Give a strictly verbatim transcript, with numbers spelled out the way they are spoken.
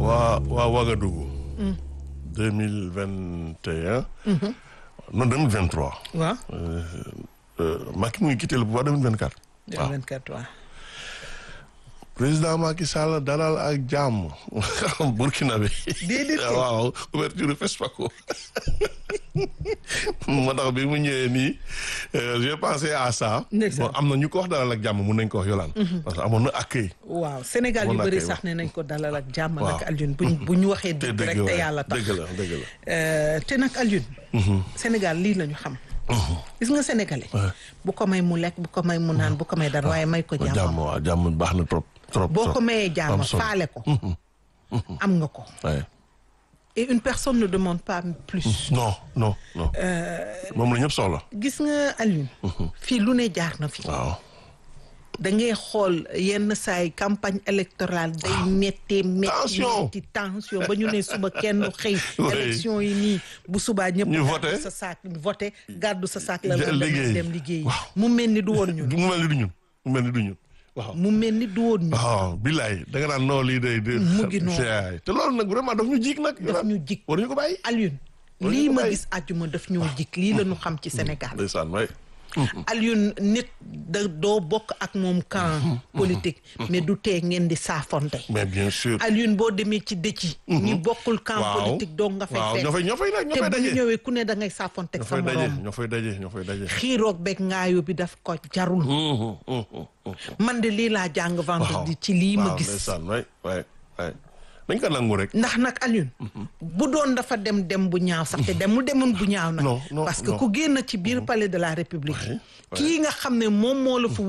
waa waa Ouagadougou. deux mille vingt et un. non deux mille vingt trois. waaw. Macky mu ngi quitté le pouvoir deux mille vingt quatre. deux mille vingt quatre waaw. président Macky Sall dalal ak jàmm Burkina bi. déedéet waaw ouverture FESPACO. moo tax bi mu ñëwee nii j'ai pensé à ça. bon am na ñu ko wax dalal ak jàmm mun nañ ko wax Yolande. parce que amoon na accueil. waaw Sénégal yu bëri sax ne nañ ko dalal ak jàmm. waaw nag Alioune buñ bu ñu waxee dëgg rek te yàlla tax. dëgg la dëgg la. te nag Alioune. Sénégal lii la ñu xam. gis nga sénégalais. bu ko may mu lekk bu ko may mu naan bu ko may dara waaye may ko jàmm. jàmm waaw jàmm baax na trop. trop boo ko mayee jàmm faale ko. am nga ko. et une personne ne demande pas plus. non non non. moom la ñëpp soxla. gis nga Alioune. fii lu ne jaar na fi. waaw. da ngay xool yenn saay campagne électorale day méttee métti métti tension ba ñu ne suba kenn xëy. élection yi nii bu subaa ñëpp. ñu voté gàddu sa saak voté gàddu sa saak la la liggéey dem liggéey. mu mel ni du woon ñun. mu mel ni du ñun mu mel ni du ñun. waaw mu mel ni du woon ñun. waaw billaay da nga naan noo lii day. mu ngi noonu te loolu nag vraiment daf ñu jig nag. daf ñu jig war ñu ko bàyyi. Alioune lii ma gis àjjuma daf ñoo jig lii la ñu xam ci Sénégal. ndeysaan waay. Alioune nit da doo bokk ak moom camp politique mais du tee ngeen di saafonte. mais bien sûr. Alioune boo demee ci dëkk yi. ñi bokkul camp politique doo nga fay fekk. ñoo fay ñoo fay ñoo fay te bu daje. ñu ñëwee ku ne da ngay saafonte ak sa morom. ñoo fay daje ñoo fay daje. xiiroog beeg ngaayo bi daf ko jarul. man de lii laa jàng vendredi ci lii ma gis. ndeysaan waay waay waay dañ ko nangu rek. ndax nag Alioune. bu doon dafa dem dem bu ñaaw sax te demul demoon bu ñaaw nag. non non parce que ku génn ci biir palais de la République. kii nga xam ne moom moo la fu